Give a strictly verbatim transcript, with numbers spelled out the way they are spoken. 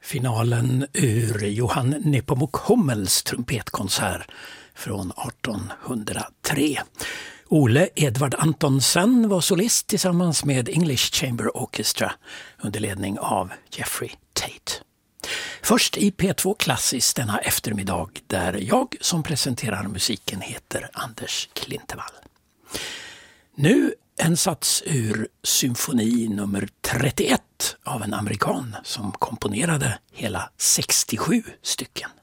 Finalen ur Johann Nepomuk Hummels trumpetkonsert från artonhundratre. Ole Edvard Antonsen var solist tillsammans med English Chamber Orchestra under ledning av Jeffrey Tate. Först i P två Klassiskt denna eftermiddag där jag som presenterar musiken heter Anders Klintevall. Nu en sats ur symfoni nummer trettioett av en amerikan som komponerade hela sextiosju stycken.